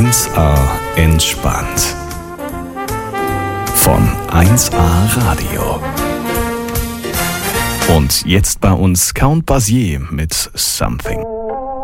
1A entspannt. Von 1A Radio. Und jetzt bei uns Count Basie mit Something.